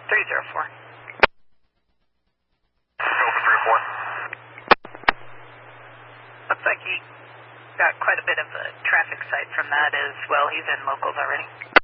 304. Looks like he got quite a bit of a traffic sight from that as well. He's in locals already.